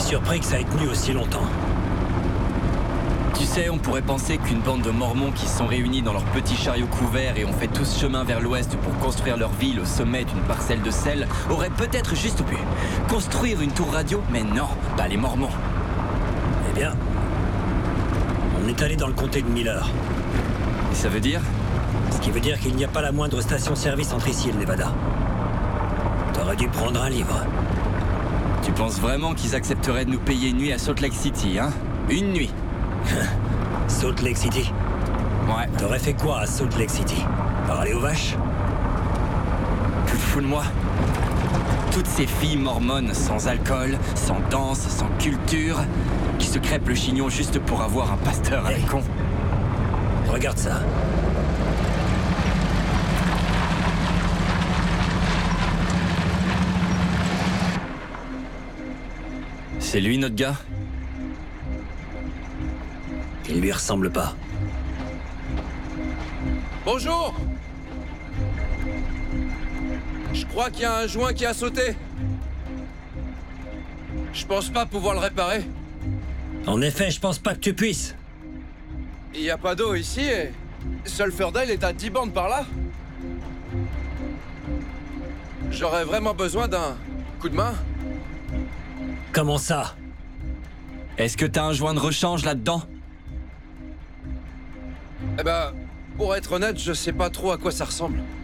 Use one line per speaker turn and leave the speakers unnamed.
surpris que ça ait tenu aussi longtemps.
Tu sais, on pourrait penser qu'une bande de Mormons qui sont réunis dans leur petit chariot couvert et ont fait tout ce chemin vers l'ouest pour construire leur ville au sommet d'une parcelle de sel auraient peut-être juste pu construire une tour radio, mais non, pas les Mormons.
Eh bien, on est allé dans le comté de Miller.
Et ça veut dire?
Ce qui veut dire qu'il n'y a pas la moindre station-service entre ici et le Nevada. T'aurais dû prendre un livre.
Tu penses vraiment qu'ils accepteraient de nous payer une nuit à Salt Lake City, hein? Une nuit.
Salt Lake City?
Ouais.
T'aurais fait quoi à Salt Lake City? Parler aux vaches?
Tu te fous de moi? Toutes ces filles mormones sans alcool, sans danse, sans culture, qui se crêpent le chignon juste pour avoir un pasteur à la con.
Regarde ça.
C'est lui notre gars?
Il lui ressemble pas.
Bonjour! Je crois qu'il y a un joint qui a sauté. Je pense pas pouvoir le réparer.
En effet, je pense pas que tu puisses.
Il n'y a pas d'eau ici et... Sulphurdale est à 10 bornes par là. J'aurais vraiment besoin d'un coup de main.
Comment ça?
Est-ce que t'as un joint de rechange là-dedans?
Eh ben, pour être honnête, je sais pas trop à quoi ça ressemble.